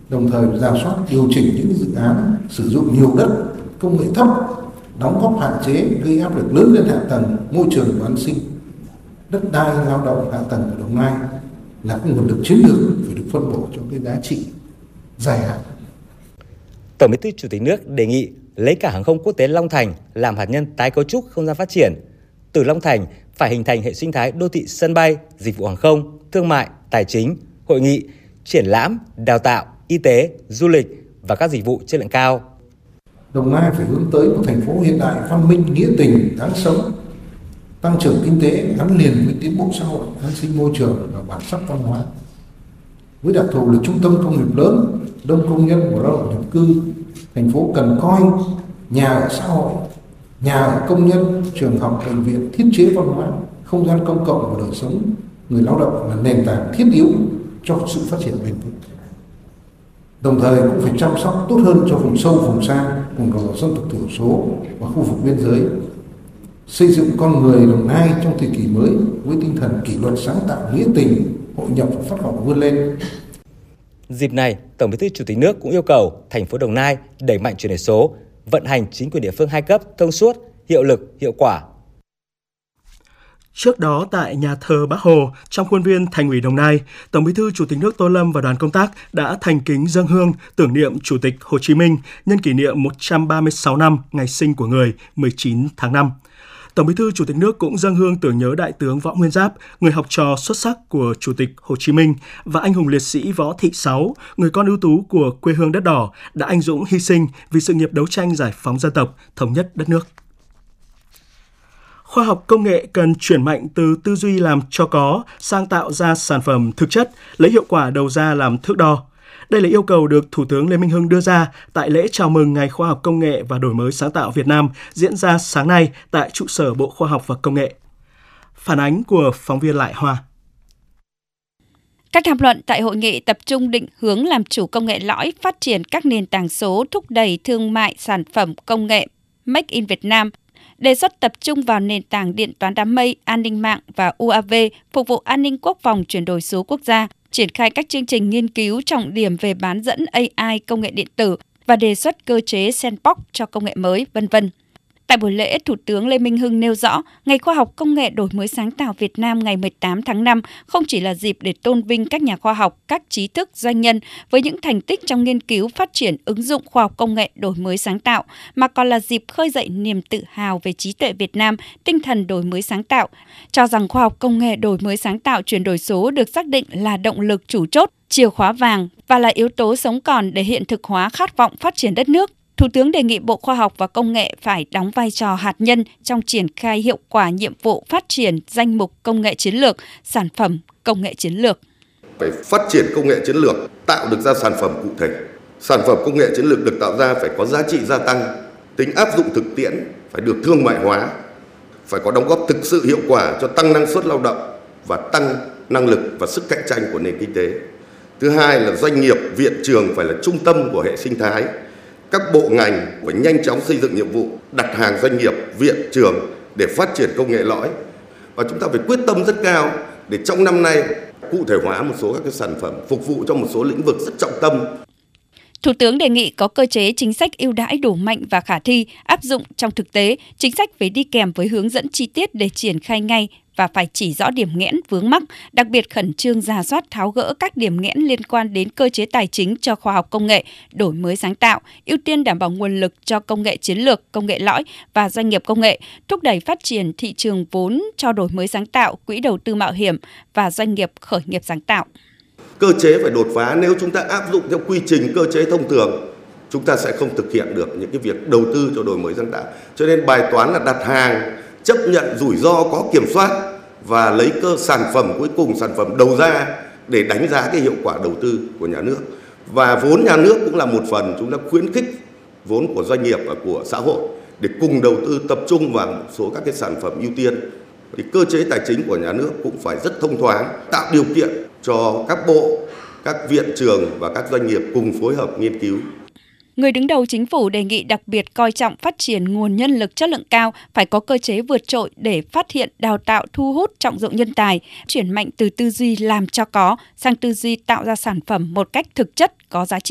đồng thời rà soát điều chỉnh những dự án sử dụng nhiều đất, công nghệ thấp, đóng góp hạn chế gây áp lực lớn lên hạ tầng môi trường và an sinh. Đất đai, lao động, hạ tầng của Đồng Nai là cái nguồn lực chiến lược phải được phân bổ cho cái giá trị dài hạn. Tổng Bí thư Chủ tịch nước đề nghị lấy cảng hàng không quốc tế Long Thành làm hạt nhân tái cấu trúc không gian phát triển. Từ Long Thành phải hình thành hệ sinh thái đô thị sân bay, dịch vụ hàng không, thương mại, tài chính, hội nghị, triển lãm, đào tạo, y tế, du lịch và các dịch vụ chất lượng cao. Đồng Nai phải hướng tới một thành phố hiện đại, văn minh, nghĩa tình, đáng sống, tăng trưởng kinh tế gắn liền với tiến bộ xã hội, an sinh môi trường và bản sắc văn hóa. Với đặc thù là trung tâm công nghiệp lớn, đông công nhân và lao động nhập cư, thành phố cần coi nhà ở xã hội, nhà ở công nhân, trường học, bệnh viện, thiết chế văn hóa, không gian công cộng và đời sống người lao động là nền tảng thiết yếu cho sự phát triển bền vững. Đồng thời cũng phải chăm sóc tốt hơn cho vùng sâu, vùng xa, vùng đồng bào dân tộc thiểu số và khu vực biên giới, xây dựng con người Đồng Nai trong thời kỳ mới với tinh thần kỷ luật, sáng tạo, nghĩa tình, hội nhập và phát vọng vươn lên. Dịp này, Tổng Bí thư Chủ tịch nước cũng yêu cầu thành phố Đồng Nai đẩy mạnh chuyển đổi số, vận hành chính quyền địa phương hai cấp thông suốt, hiệu lực, hiệu quả. Trước đó, tại nhà thờ Bác Hồ, trong khuôn viên Thành ủy Đồng Nai, Tổng Bí thư Chủ tịch nước Tô Lâm và đoàn công tác đã thành kính dâng hương tưởng niệm Chủ tịch Hồ Chí Minh nhân kỷ niệm 136 năm ngày sinh của người 19 tháng 5. Tổng Bí thư Chủ tịch nước cũng dâng hương tưởng nhớ Đại tướng Võ Nguyên Giáp, người học trò xuất sắc của Chủ tịch Hồ Chí Minh, và anh hùng liệt sĩ Võ Thị Sáu, người con ưu tú của quê hương đất đỏ, đã anh dũng hy sinh vì sự nghiệp đấu tranh giải phóng dân tộc, thống nhất đất nước. Khoa học công nghệ cần chuyển mạnh từ tư duy làm cho có sang tạo ra sản phẩm thực chất, lấy hiệu quả đầu ra làm thước đo. Đây là yêu cầu được Thủ tướng Lê Minh Hưng đưa ra tại lễ chào mừng Ngày Khoa học Công nghệ và Đổi mới sáng tạo Việt Nam diễn ra sáng nay tại trụ sở Bộ Khoa học và Công nghệ. Phản ánh của phóng viên Lại Hoa. Các tham luận tại hội nghị tập trung định hướng làm chủ công nghệ lõi, phát triển các nền tảng số, thúc đẩy thương mại sản phẩm công nghệ Make in Việt Nam, đề xuất tập trung vào nền tảng điện toán đám mây, an ninh mạng và UAV, phục vụ an ninh quốc phòng chuyển đổi số quốc gia, triển khai các chương trình nghiên cứu trọng điểm về bán dẫn AI, công nghệ điện tử và đề xuất cơ chế sandbox cho công nghệ mới, v.v. Tại buổi lễ, Thủ tướng Lê Minh Hưng nêu rõ, Ngày Khoa học Công nghệ Đổi mới sáng tạo Việt Nam ngày 18 tháng 5 không chỉ là dịp để tôn vinh các nhà khoa học, các trí thức, doanh nhân với những thành tích trong nghiên cứu, phát triển, ứng dụng khoa học công nghệ đổi mới sáng tạo, mà còn là dịp khơi dậy niềm tự hào về trí tuệ Việt Nam, tinh thần đổi mới sáng tạo, cho rằng khoa học công nghệ đổi mới sáng tạo chuyển đổi số được xác định là động lực chủ chốt, chìa khóa vàng và là yếu tố sống còn để hiện thực hóa khát vọng phát triển đất nước. Thủ tướng đề nghị Bộ Khoa học và Công nghệ phải đóng vai trò hạt nhân trong triển khai hiệu quả nhiệm vụ phát triển danh mục công nghệ chiến lược, sản phẩm công nghệ chiến lược. Phải phát triển công nghệ chiến lược, tạo được ra sản phẩm cụ thể. Sản phẩm công nghệ chiến lược được tạo ra phải có giá trị gia tăng, tính áp dụng thực tiễn, phải được thương mại hóa, phải có đóng góp thực sự hiệu quả cho tăng năng suất lao động và tăng năng lực và sức cạnh tranh của nền kinh tế. Thứ hai là doanh nghiệp, viện trường phải là trung tâm của hệ sinh thái. Các bộ ngành phải nhanh chóng xây dựng nhiệm vụ đặt hàng doanh nghiệp, viện trường để phát triển công nghệ lõi. Và chúng ta phải quyết tâm rất cao để trong năm nay cụ thể hóa một số các cái sản phẩm phục vụ cho một số lĩnh vực rất trọng tâm. Thủ tướng đề nghị có cơ chế chính sách ưu đãi đủ mạnh và khả thi, áp dụng trong thực tế, chính sách phải đi kèm với hướng dẫn chi tiết để triển khai ngay và phải chỉ rõ điểm nghẽn vướng mắc, đặc biệt khẩn trương rà soát tháo gỡ các điểm nghẽn liên quan đến cơ chế tài chính cho khoa học công nghệ, đổi mới sáng tạo, ưu tiên đảm bảo nguồn lực cho công nghệ chiến lược, công nghệ lõi và doanh nghiệp công nghệ, thúc đẩy phát triển thị trường vốn cho đổi mới sáng tạo, quỹ đầu tư mạo hiểm và doanh nghiệp khởi nghiệp sáng tạo. Cơ chế phải đột phá, nếu chúng ta áp dụng theo quy trình cơ chế thông thường, chúng ta sẽ không thực hiện được những cái việc đầu tư cho đổi mới sáng tạo. Cho nên bài toán là đặt hàng, chấp nhận rủi ro có kiểm soát và lấy sản phẩm cuối cùng, sản phẩm đầu ra để đánh giá cái hiệu quả đầu tư của nhà nước. Và vốn nhà nước cũng là một phần, chúng ta khuyến khích vốn của doanh nghiệp và của xã hội để cùng đầu tư tập trung vào một số các cái sản phẩm ưu tiên. Thì cơ chế tài chính của nhà nước cũng phải rất thông thoáng, tạo điều kiện cho các bộ, các viện trường và các doanh nghiệp cùng phối hợp nghiên cứu. Người đứng đầu chính phủ đề nghị đặc biệt coi trọng phát triển nguồn nhân lực chất lượng cao, phải có cơ chế vượt trội để phát hiện, đào tạo, thu hút, trọng dụng nhân tài, chuyển mạnh từ tư duy làm cho có sang tư duy tạo ra sản phẩm một cách thực chất, có giá trị.